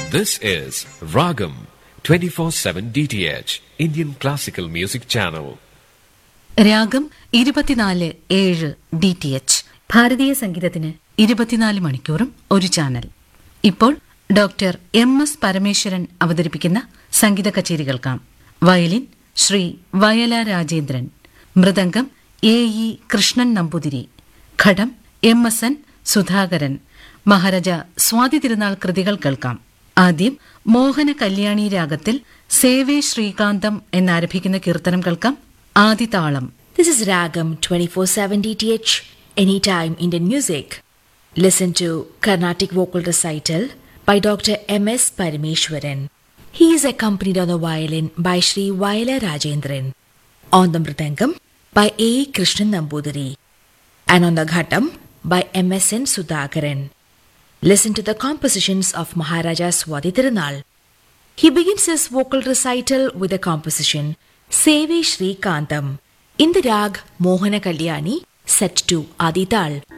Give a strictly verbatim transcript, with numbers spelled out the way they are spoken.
This is Ragam twenty-four seven D T H Indian Classical Music Channel. രാഗം ഇരുപത്തിനാല് ഏഴ് D T H ഭാരതീയ സംഗീതത്തിന് ഇരുപത്തിനാല് മണിക്കൂറും ഒരു ചാനൽ. ഇപ്പോൾ ഡോക്ടർ എം എസ് പരമേശ്വരൻ അവതരിപ്പിക്കുന്ന സംഗീത കച്ചേരി കേൾക്കാം. Violin Shri Vayala Rajendran, mridangam A E Krishnan Namboothiri, ghatam M S N Sudhakaran. Maharaja Swathi Thirunal കൃതികൾ കേൾക്കാം. ആദ്യം മോഹന കല്യാണി രാഗത്തിൽ സേവേ ശ്രീകാന്തം എന്നാരംഭിക്കുന്ന കീർത്തനം കേൾക്കാം. ആദിതാളം. This is Ragam twenty-four seven D T H, Anytime Indian Music. Listen to Carnatic Vocal Recital by Doctor M S Parameshwaran. He is accompanied on the violin by Sri Vayala Rajendran, on the mridangam by A. Krishnan Nambudiri, and on the ghatam by M S N Sudhakaran. Listen to the compositions of Maharaja Swati Tirunal. He begins his vocal recital with the composition Seve Shri Kantam in the rag Mohana Kalyani, set to Adital.